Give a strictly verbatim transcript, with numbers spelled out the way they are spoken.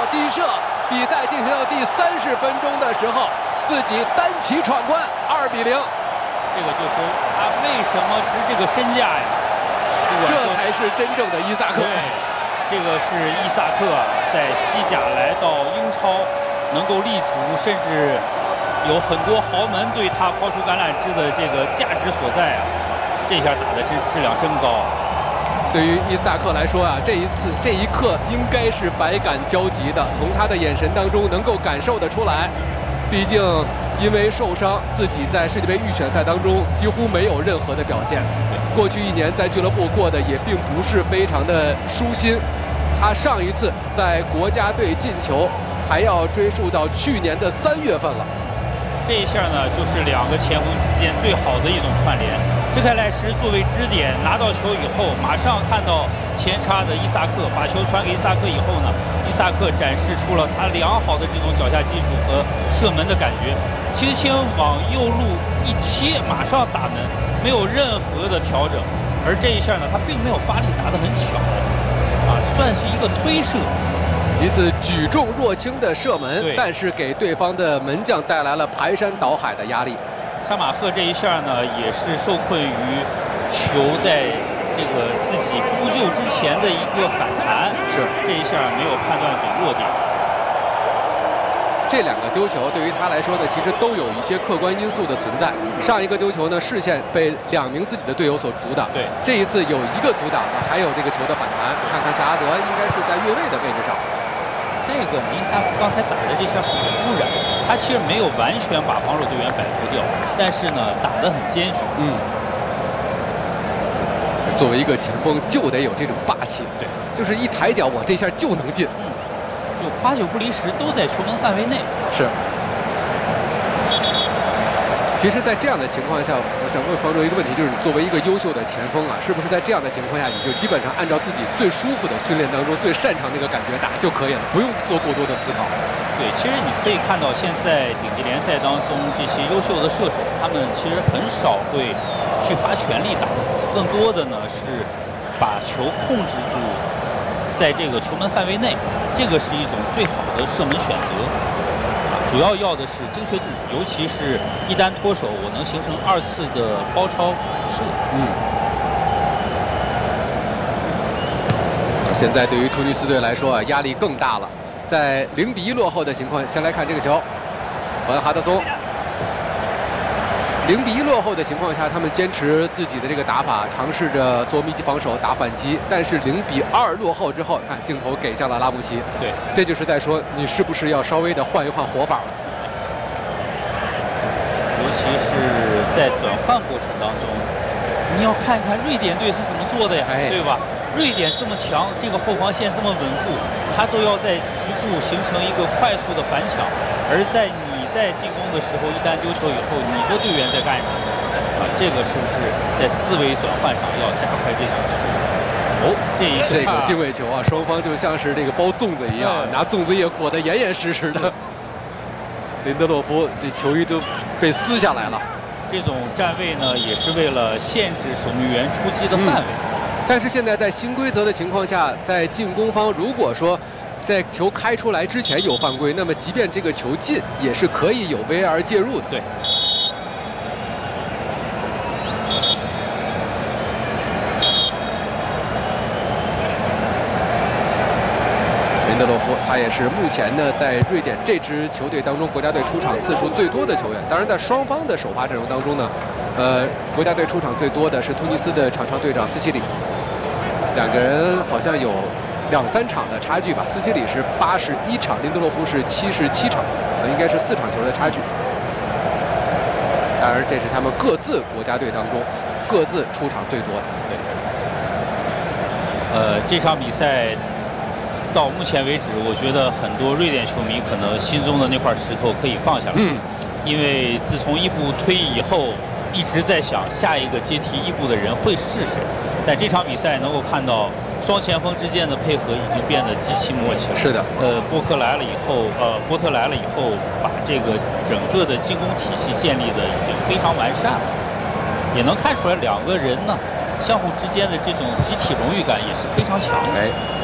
低射。比赛进行到第三十分钟的时候，自己单骑闯关，二比零。 这个就是他为什么值这个身价呀？ 这才是真正的伊萨克。 对，这个是伊萨克在西甲来到英超能够立足，甚至有很多豪门对他抛出橄榄枝的这个价值所在啊！这下打的质质量真高。 对于伊萨克来说啊，这一次这一刻应该是百感交集的，从他的眼神当中能够感受得出来。毕竟因为受伤，自己在世界杯预选赛当中几乎没有任何的表现。过去一年在俱乐部过得也并不是非常的舒心。他上一次在国家队进球，还要追溯到去年的三月份了。 这一下呢，就是两个前锋之间最好的一种串联。支凯莱什作为支点拿到球以后，马上看到前插的伊萨克，把球传给伊萨克以后呢，伊萨克展示出了他良好的这种脚下技术和射门的感觉，轻轻往右路一切，马上打门，没有任何的调整。而这一下呢，他并没有发力，打得很巧，啊，算是一个推射。 一次举重若轻的射门，但是给对方的门将带来了排山倒海的压力。 沙马赫这一下呢，也是受困于球在这个自己扑救之前的一个反弹， 是这一下没有判断准落点。 这两个丢球对于他来说呢，其实都有一些客观因素的存在。上一个丢球呢，视线被两名自己的队友所阻挡。 对， 这一次有一个阻挡的，还有这个球的反弹。看看萨阿德应该是在越位的位置上。 这个伊萨克刚才打的这下很突然，他其实没有完全把防守队员摆脱掉，但是呢，打得很艰巨。 嗯，作为一个前锋，就得有这种霸气。 对， 就是一抬脚，我这下就能进。 嗯，就八九不离十，都在球门范围内。 是。其实，在这样的情况下，我想问方舟一个问题，就是作为一个优秀的前锋啊，是不是在这样的情况下，你就基本上按照自己最舒服的训练当中最擅长那个感觉打就可以了，不用做过多的思考？ 对，其实你可以看到，现在顶级联赛当中这些优秀的射手，他们其实很少会去发全力打，更多的呢是把球控制住，在这个球门范围内，这个是一种最好的射门选择。主要要的是精确度，尤其是一旦脱手，我能形成二次的包抄射。 嗯。现在对于突尼斯队来说啊，压力更大了。在零比一落后的情况，先来看这个球，文哈德松。零比一落后的情况下，他们坚持自己的这个打法，尝试着做密集防守、打反击。但是零比二落后之后，看镜头给向了拉姆齐。 对， 这就是在说你是不是要稍微的换一换活法了。 尤其是在转换过程当中，你要看看瑞典队是怎么做的呀，哎、对吧？瑞典这么强，这个后防线这么稳固，他都要在局部形成一个快速的反抢，而在你在进攻的时候，一旦丢球以后，你的队员在干什么？啊，这个是不是在思维转换上要加快这种速度？哦，这一下这个定位球啊，双方就像是这个包粽子一样，嗯、拿粽子叶裹得严严实实的。林德洛夫这球衣都被撕下来了。 这种站位呢，也是为了限制守门员出击的范围。嗯、 但是现在在新规则的情况下，在进攻方如果说在球开出来之前有犯规，那么即便这个球进，也是可以有 V A R 介入的。 对。 林德洛夫，他也是目前呢在瑞典这支球队当中国家队出场次数最多的球员。当然，在双方的首发阵容当中呢，呃，国家队出场最多的是突尼斯的场上队长斯西里，两个人好像有两三场的差距吧。斯西里是八十一场，林德洛夫是七十七场，呃，应该是四场球的差距。当然，这是他们各自国家队当中各自出场最多的。 对。呃，这场比赛到目前为止，我觉得很多瑞典球迷可能心中的那块石头可以放下来， 嗯， 因为自从伊布退役以后，一直在想下一个接替伊布的人会是谁。但这场比赛能够看到双前锋之间的配合已经变得极其默契了。 是的， 呃，波克来了以后，呃，波特来了以后，把这个整个的进攻体系建立的已经非常完善了，也能看出来两个人呢相互之间的这种集体荣誉感也是非常强的。 哎。